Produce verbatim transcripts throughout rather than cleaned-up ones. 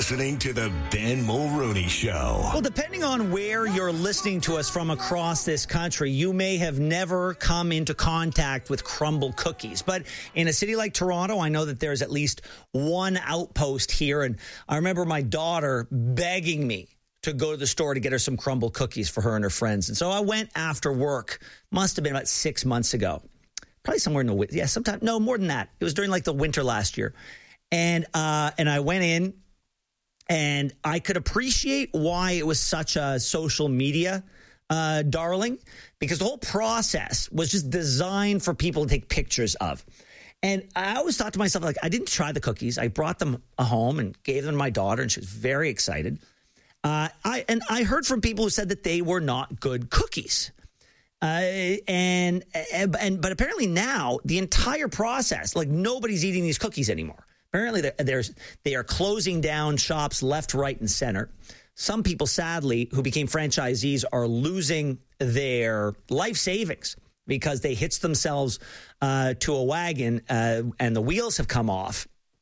listening to the Ben Mulrooney Show. Well, depending on where you're listening to us from across this country, you may have never come into contact with crumble cookies. But in a city like Toronto, I know that there's at least one outpost here. And I remember my daughter begging me to go to the store to get her some crumble cookies for her and her friends. And so I went after work. Must have been about six months ago. Probably somewhere in the winter. Yeah, sometime. No, more than that. It was during like the winter last year. And uh, and I went in. And I could appreciate why it was such a social media uh, darling, because the whole process was just designed for people to take pictures of. And I always thought to myself, like, I didn't try the cookies. I brought them home and gave them to my daughter, and she was very excited. Uh, I and I heard from people who said that they were not good cookies. Uh, and and but apparently now the entire process, like, nobody's eating these cookies anymore. Apparently, there's they are closing down shops left, right, and center. Some people, sadly, who became franchisees are losing their life savings because they hitched themselves uh, to a wagon uh, and the wheels have come off.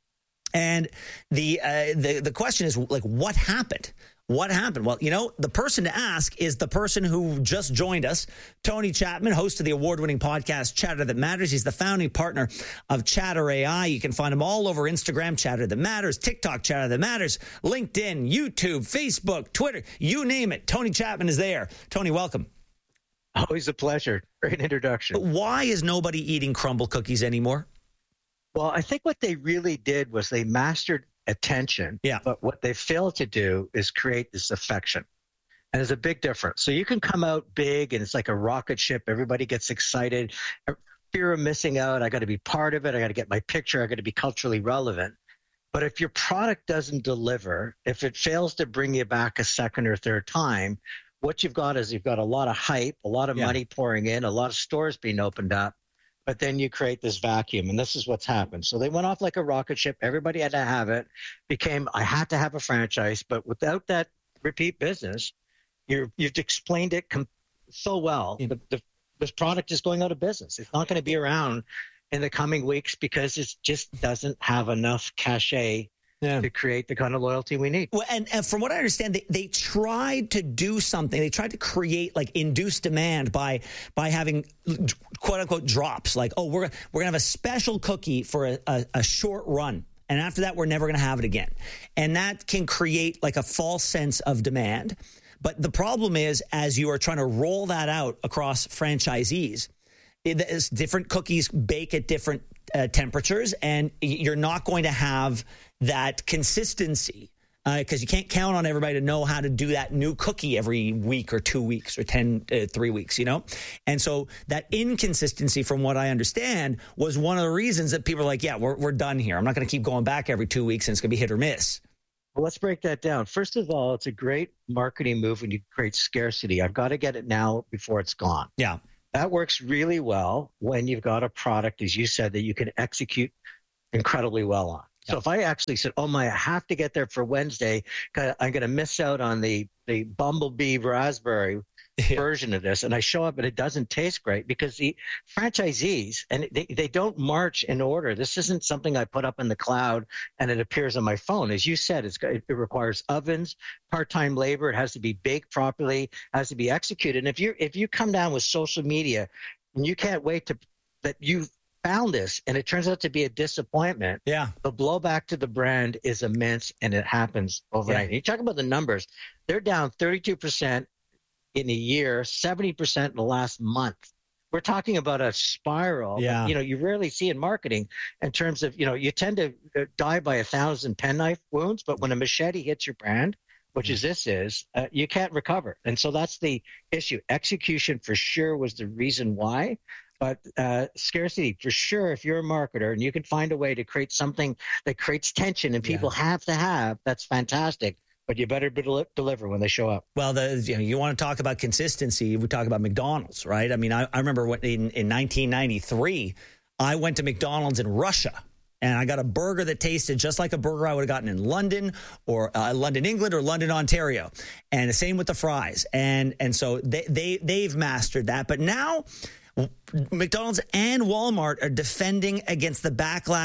And the, uh, the the question is, like, what happened? What happened? Well, you know, the person to ask is the person who just joined us, Tony Chapman, host of the award-winning podcast Chatter That Matters. He's the founding partner of Chatter A I. You can find him all over Instagram, Chatter That Matters, TikTok, Chatter That Matters, LinkedIn, YouTube, Facebook, Twitter, you name it. Tony Chapman is there. Tony, welcome. Always a pleasure. Great introduction. Why is nobody eating crumble cookies anymore? Well, I think what they really did was they mastered attention. Yeah. But what they failed to do is create this affection. And there's a big difference. So you can come out big and it's like a rocket ship. Everybody gets excited. Fear of missing out. I got to be part of it. I got to get my picture. I got to be culturally relevant. But if your product doesn't deliver, if it fails to bring you back a second or third time, what you've got is you've got a lot of hype, a lot of yeah. money pouring in, a lot of stores being opened up. But then you create this vacuum, and this is what's happened. So they went off like a rocket ship. Everybody had to have it. Became, I had to have a franchise. But without that repeat business, you're, you've explained it com- so well. Yeah. The, the, this product is going out of business. It's not going to be around in the coming weeks because it just doesn't have enough cachet yeah. to create the kind of loyalty we need. Well, and, and from what I understand, they, they tried to do something. They tried to create, like, induced demand by by having quote unquote drops. Like, oh, we're we're gonna have a special cookie for a, a, a short run, and after that, we're never gonna have it again. And that can create like a false sense of demand. But the problem is, as you are trying to roll that out across franchisees, it is different cookies bake at different uh, temperatures, and you're not going to have that consistency because uh, you can't count on everybody to know how to do that new cookie every week or two weeks or ten, uh, three weeks, you know? And so that inconsistency, from what I understand, was one of the reasons that people are like, yeah, we're, we're done here. I'm not going to keep going back every two weeks and it's going to be hit or miss. Well, let's break that down. First of all, it's a great marketing move when you create scarcity. I've got to get it now before it's gone. Yeah. That works really well when you've got a product, as you said, that you can execute incredibly well on. So if I actually said, oh my, I have to get there for Wednesday, I'm going to miss out on the, the Bumblebee raspberry yeah. version of this, and I show up and it doesn't taste great because the franchisees, and they, they don't march in order. This isn't something I put up in the cloud and it appears on my phone. As you said, it's, it requires ovens, part-time labor. It has to be baked properly, has to be executed. And if you if you come down with social media and you can't wait to that you found this and it turns out to be a disappointment, yeah, the blowback to the brand is immense and it happens overnight. Yeah. You talk about the numbers, they're down thirty-two percent in a year, seventy percent in the last month. We're talking about a spiral. Yeah. You know, you rarely see in marketing in terms of, you know, you tend to die by a thousand penknife wounds, but when a machete hits your brand, which is this is, uh, you can't recover. And so that's the issue. Execution for sure was the reason why. But uh, scarcity, for sure, if you're a marketer and you can find a way to create something that creates tension and people yeah. have to have, that's fantastic. But you better be del- deliver when they show up. Well, the, you know, you want to talk about consistency. We talk about McDonald's, right? I mean, I, I remember when, in, in nineteen ninety-three, I went to McDonald's in Russia. And I got a burger that tasted just like a burger I would have gotten in London or uh, London, England, or London, Ontario. And the same with the fries. And and so they, they, they've mastered that. But now McDonald's and Walmart are defending against the backlash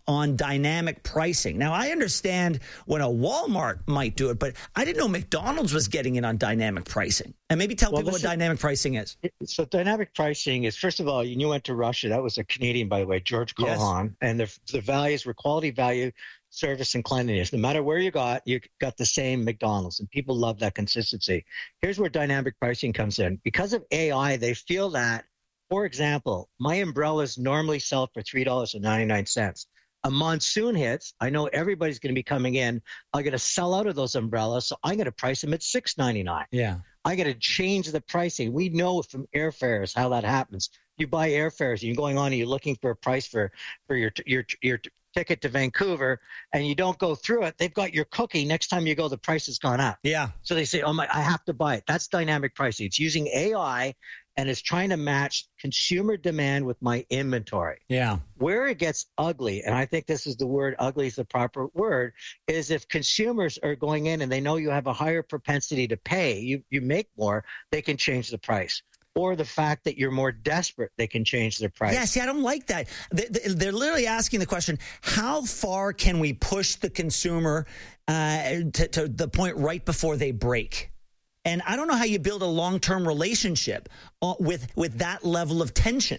on dynamic pricing. Now, I understand when a Walmart might do it, but I didn't know McDonald's was getting in on dynamic pricing. And maybe tell well, people what is, dynamic pricing is. So dynamic pricing is, first of all, you went to Russia. That was a Canadian, by the way, George Cohan. Yes. And the, the values were quality, value, service, and cleanliness. No matter where you got, you got the same McDonald's. And people love that consistency. Here's where dynamic pricing comes in. Because of A I, they feel that, for example, my umbrellas normally sell for three dollars and ninety-nine cents. A monsoon hits, I know everybody's going to be coming in. I'm going to sell out of those umbrellas, so I'm going to price them at six ninety-nine. Yeah. I got to change the pricing. We know from airfares how that happens. You buy airfares, you're going on and you're looking for a price for, for your, your, your ticket to Vancouver, and you don't go through it. They've got your cookie. Next time you go, the price has gone up. Yeah. So they say, oh my, I have to buy it. That's dynamic pricing. It's using A I, and it's trying to match consumer demand with my inventory. Yeah. Where it gets ugly, and I think this is the word, ugly is the proper word, is if consumers are going in and they know you have a higher propensity to pay, you, you make more, they can change the price. Or the fact that you're more desperate, they can change their price. Yeah, see, I don't like that. They're literally asking the question, how far can we push the consumer uh, to, to the point right before they break? And I don't know how you build a long-term relationship with, with that level of tension.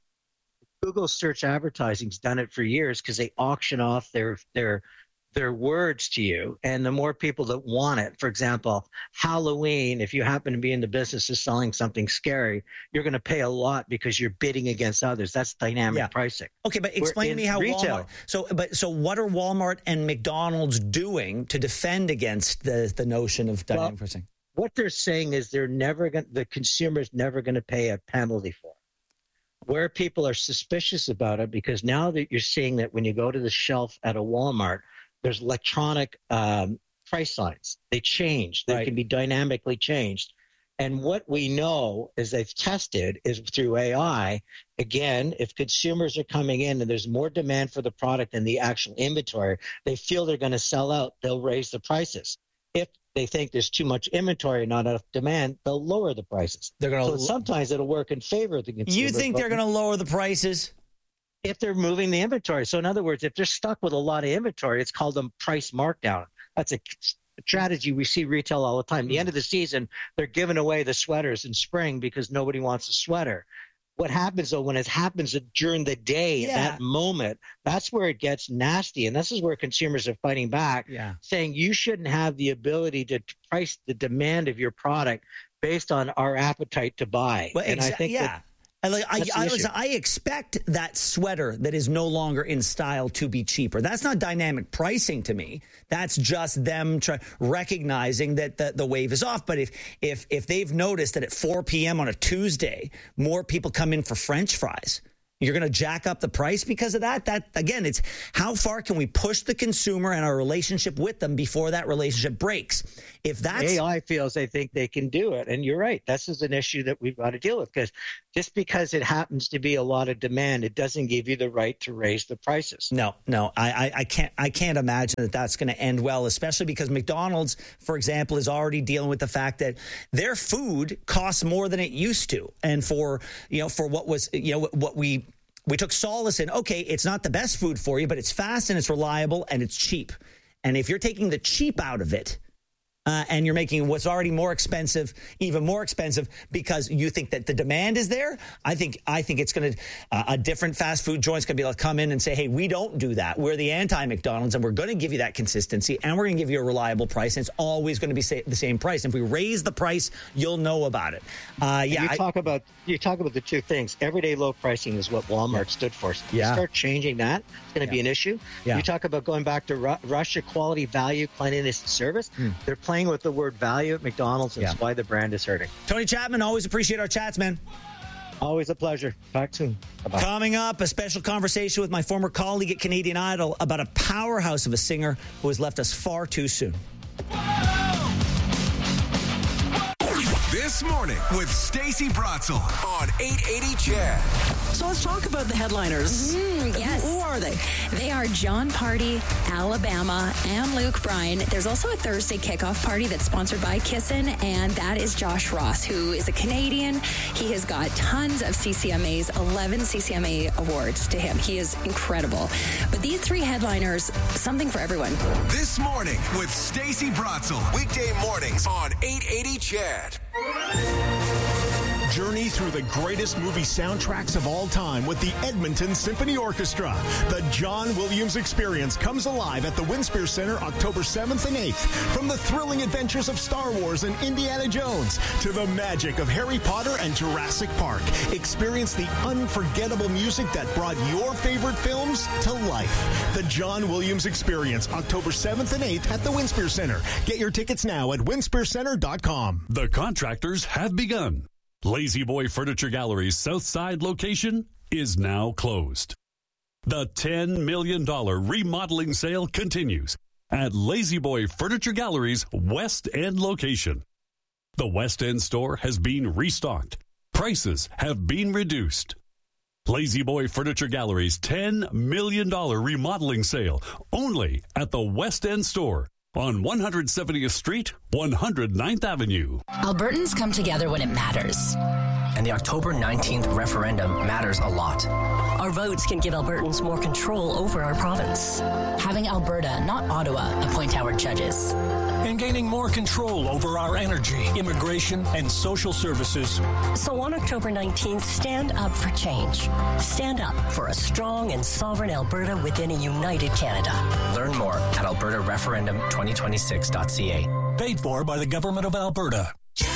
Google search advertising's done it for years because they auction off their their their words to you. And the more people that want it, for example, Halloween, if you happen to be in the business of selling something scary, you're going to pay a lot because you're bidding against others. That's dynamic yeah. pricing. Okay, but explain to me how retail. Walmart. So, but so what are Walmart and McDonald's doing to defend against the the notion of dynamic well, pricing? What they're saying is they're never going. The consumer's never going to pay a penalty for it. Where people are suspicious about it, because now that you're seeing that when you go to the shelf at a Walmart, there's electronic um, price signs. They change. They right. can be dynamically changed. And what we know is they've tested is through A I. Again, if consumers are coming in and there's more demand for the product than the actual inventory, they feel they're going to sell out, they'll raise the prices. If they think there's too much inventory, not enough demand, they'll lower the prices. They're going to. So sometimes it'll work in favor of the consumer. You think they're going to lower the prices? If they're moving the inventory. So in other words, if they're stuck with a lot of inventory, it's called a price markdown. That's a strategy we see retail all the time. At the end of the season, they're giving away the sweaters in spring because nobody wants a sweater. What happens, though, when it happens during the day, yeah. at that moment, that's where it gets nasty. And this is where consumers are fighting back, yeah. saying you shouldn't have the ability to price the demand of your product based on our appetite to buy. Well, and exa- I think yeah. that I, like, I, I, listen, I expect that sweater that is no longer in style to be cheaper. That's not dynamic pricing to me. That's just them try, recognizing that the, the wave is off. But if if if they've noticed that at four p.m. on a Tuesday, more people come in for French fries, you're going to jack up the price because of that? That again, it's how far can we push the consumer and our relationship with them before that relationship breaks? If that's A I feels they think they can do it, and you're right, this is an issue that we've got to deal with, because just because it happens to be a lot of demand, it doesn't give you the right to raise the prices. No, no, I, I, I can't, I can't imagine that that's going to end well, especially because McDonald's, for example, is already dealing with the fact that their food costs more than it used to, and for you know, for what was you know what we. We took solace in, okay, it's not the best food for you, but it's fast and it's reliable and it's cheap. And if you're taking the cheap out of it, uh, and you're making what's already more expensive even more expensive because you think that the demand is there, I think I think it's going to uh, a different fast food joint's going to be able to come in and say, hey, we don't do that. We're the anti-McDonald's, and we're going to give you that consistency, and we're going to give you a reliable price, and it's always going to be sa- the same price. And if we raise the price, you'll know about it. Uh, yeah, you I, talk about you talk about the two things. Everyday low pricing is what Walmart yeah. stood for. So yeah. you start changing that, it's going to yeah. be an issue. Yeah. You talk about going back to Ru- Russia, quality, value, cleanliness, and service. Mm. They're playing with the word value at McDonald's, and yeah. that's why the brand is hurting. Tony Chapman, always appreciate our chats, man. Always a pleasure. Talk soon. Bye-bye. Coming up, a special conversation with my former colleague at Canadian Idol about a powerhouse of a singer who has left us far too soon. This morning with Stacey Bratzel on eight eighty C H E D. So let's talk about the headliners. Mm, yes. Who are are they? They are John Party, Alabama, and Luke Bryan. There's also a Thursday kickoff party that's sponsored by Kissin', and that is Josh Ross, who is a Canadian. He has got tons of C C M As, eleven C C M A awards to him. He is incredible. But these three headliners, something for everyone. This Morning with Stacey Bratzel. Weekday mornings on eight eighty C H A D. Journey through the greatest movie soundtracks of all time with the Edmonton Symphony Orchestra. The John Williams Experience comes alive at the Winspear Center October seventh and eighth. From the thrilling adventures of Star Wars and Indiana Jones to the magic of Harry Potter and Jurassic Park, experience the unforgettable music that brought your favorite films to life. The John Williams Experience, October seventh and eighth at the Winspear Center. Get your tickets now at winspear center dot com. The contractors have begun. Lazy Boy Furniture Gallery's South Side location is now closed. The ten million dollars remodeling sale continues at Lazy Boy Furniture Gallery's West End location. The West End store has been restocked. Prices have been reduced. Lazy Boy Furniture Gallery's ten million dollars remodeling sale only at the West End store on one hundred seventieth Street, one hundred ninth Avenue. Albertans come together when it matters. And the October nineteenth referendum matters a lot. Our votes can give Albertans more control over our province. Having Alberta, not Ottawa, appoint our judges. And gaining more control over our energy, immigration, and social services. So on October nineteenth, stand up for change. Stand up for a strong and sovereign Alberta within a united Canada. Learn more at alberta referendum twenty twenty-six dot c a. Paid for by the Government of Alberta.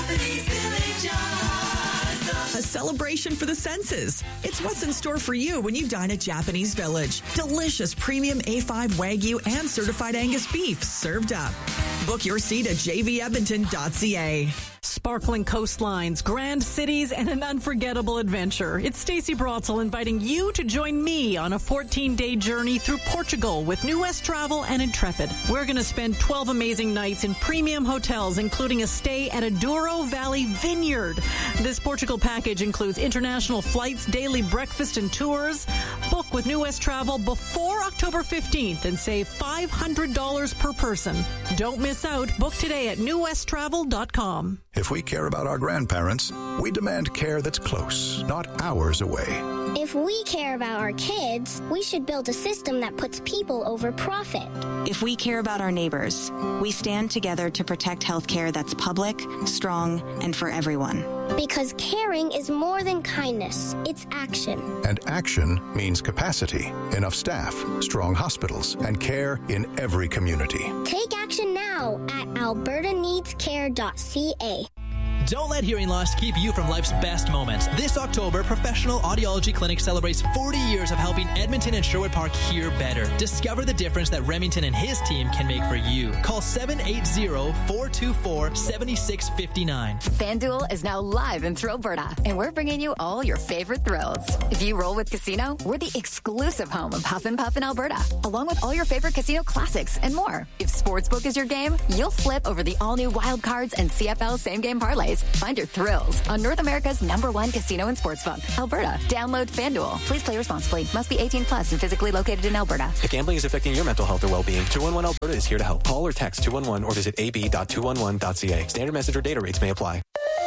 A celebration for the senses. It's what's in store for you when you dine at Japanese Village. Delicious premium A five Wagyu and certified Angus beef served up. Book your seat at j v edmonton dot c a. Sparkling coastlines, grand cities, and an unforgettable adventure. It's Stacey Bratzel inviting you to join me on a fourteen-day journey through Portugal with New West Travel and Intrepid. We're going to spend twelve amazing nights in premium hotels, including a stay at a Douro Valley Vineyard. This Portugal package includes international flights, daily breakfast, and tours. Book with New West Travel before October fifteenth and save five hundred dollars per person. Don't miss out. Book today at new west travel dot com. If we care about our grandparents, we demand care that's close, not hours away. If we care about our kids, we should build a system that puts people over profit. If we care about our neighbors, we stand together to protect healthcare that's public, strong, and for everyone. Because caring is more than kindness, it's action. And action means capacity, enough staff, strong hospitals, and care in every community. Take action now at alberta needs care dot c a. Don't let hearing loss keep you from life's best moments. This October, Professional Audiology Clinic celebrates forty years of helping Edmonton and Sherwood Park hear better. Discover the difference that Remington and his team can make for you. Call seven eight zero, four two four, seven six five nine. FanDuel is now live in Thrillberta, and we're bringing you all your favorite thrills. If you roll with Casino, we're the exclusive home of Huff and Puff in Alberta, along with all your favorite casino classics and more. If Sportsbook is your game, you'll flip over the all-new Wild Cards and C F L same-game parlays. Find your thrills on North America's number one casino and sportsbook, Alberta. Download FanDuel. Please play responsibly. Must be eighteen plus and physically located in Alberta. If gambling is affecting your mental health or well-being, two one one Alberta is here to help. Call or text two one one or visit a b dot two one one dot c a. Standard message or data rates may apply.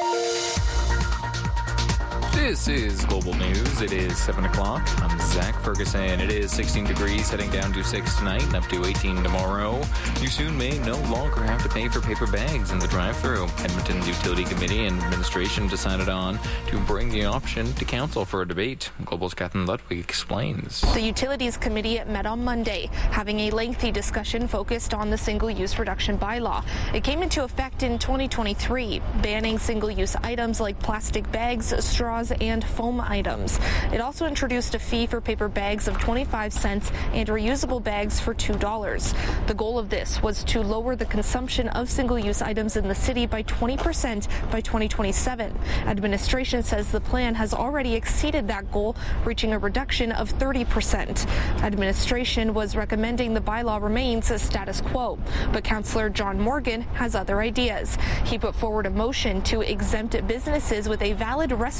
This is Global News. It is seven o'clock. I'm Zach Ferguson. It is sixteen degrees, heading down to six tonight and up to eighteen tomorrow. You soon may no longer have to pay for paper bags in the drive-thru. Edmonton's Utility Committee and Administration decided on to bring the option to council for a debate. Global's Catherine Ludwig explains. The Utilities Committee met on Monday, having a lengthy discussion focused on the single-use reduction bylaw. It came into effect in twenty twenty-three, banning single-use items like plastic bags, straws, and foam items. It also introduced a fee for paper bags of twenty-five cents and reusable bags for two dollars. The goal of this was to lower the consumption of single-use items in the city by twenty percent by twenty twenty-seven. Administration says the plan has already exceeded that goal, reaching a reduction of thirty percent. Administration was recommending the bylaw remains as status quo, but Councillor John Morgan has other ideas. He put forward a motion to exempt businesses with a valid restaurant permit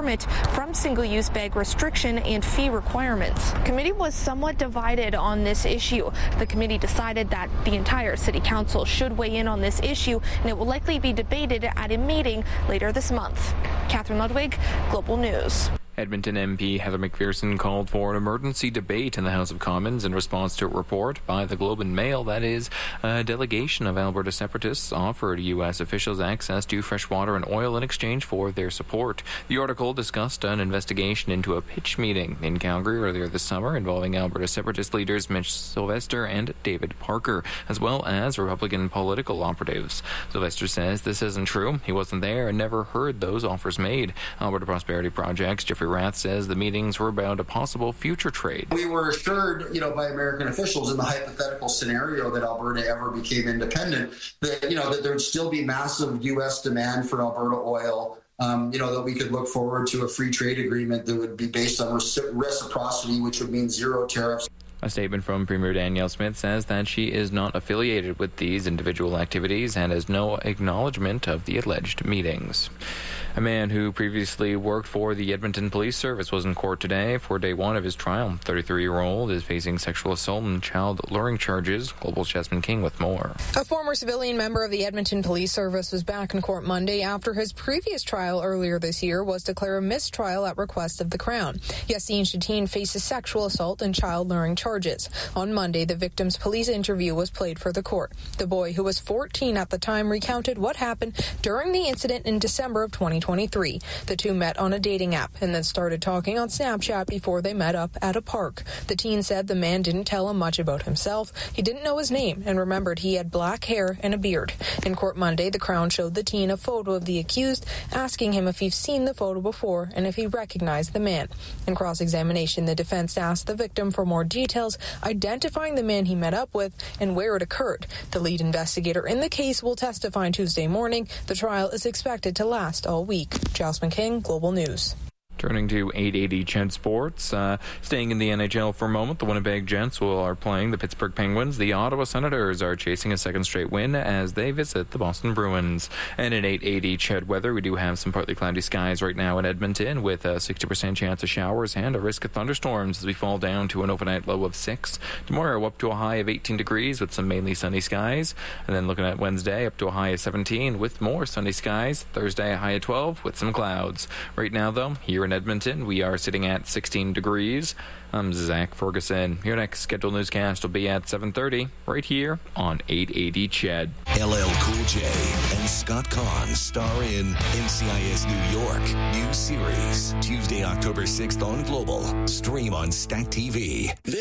permit from single-use bag restriction and fee requirements. The committee was somewhat divided on this issue. The committee decided that the entire city council should weigh in on this issue, and it will likely be debated at a meeting later this month. Catherine Ludwig, Global News. Edmonton M P Heather McPherson called for an emergency debate in the House of Commons in response to a report by the Globe and Mail that is, a delegation of Alberta separatists offered U S officials access to fresh water and oil in exchange for their support. The article discussed an investigation into a pitch meeting in Calgary earlier this summer involving Alberta separatist leaders Mitch Sylvester and David Parker, as well as Republican political operatives. Sylvester says this isn't true. He wasn't there and never heard those offers made. Alberta Prosperity Project's Jeffrey Rath says the meetings were about a possible future trade. We were assured, you know, by American officials in the hypothetical scenario that Alberta ever became independent, that, you know, that there'd still be massive U S demand for Alberta oil. Um, you know, that we could look forward to a free trade agreement that would be based on reciprocity, which would mean zero tariffs. A statement from Premier Danielle Smith says that she is not affiliated with these individual activities and has no acknowledgement of the alleged meetings. A man who previously worked for the Edmonton Police Service was in court today for day one of his trial. thirty-three-year-old is facing sexual assault and child luring charges. Global's Jasmine King with more. A former civilian member of the Edmonton Police Service was back in court Monday after his previous trial earlier this year was declared a mistrial at request of the Crown. Yassine Shatine faces sexual assault and child luring charges. On Monday, the victim's police interview was played for the court. The boy, who was fourteen at the time, recounted what happened during the incident in December of twenty twenty-three. The two met on a dating app and then started talking on Snapchat before they met up at a park. The teen said the man didn't tell him much about himself. He didn't know his name and remembered he had black hair and a beard. In court Monday, the Crown showed the teen a photo of the accused, asking him if he'd seen the photo before and if he recognized the man. In cross-examination, the defense asked the victim for more details, identifying the man he met up with and where it occurred. The lead investigator in the case will testify Tuesday morning. The trial is expected to last all week. Jasmine King, Global News. Turning to eight eighty Ched Sports, uh, staying in the N H L for a moment, the Winnipeg Jets will are playing the Pittsburgh Penguins. The Ottawa Senators are chasing a second straight win as they visit the Boston Bruins. And in eight eighty Ched weather, we do have some partly cloudy skies right now in Edmonton with a sixty percent chance of showers and a risk of thunderstorms as we fall down to an overnight low of six. Tomorrow up to a high of eighteen degrees with some mainly sunny skies. And then looking at Wednesday, up to a high of seventeen with more sunny skies. Thursday, a high of twelve with some clouds. Right now, though, here in Edmonton, we are sitting at sixteen degrees. I'm Zach Ferguson. Your next scheduled newscast will be at seven thirty, right here on eight eighty Ched. L L Cool J and Scott Kahn star in N C I S New York. New series, Tuesday, October sixth on Global. Stream on Stack T V.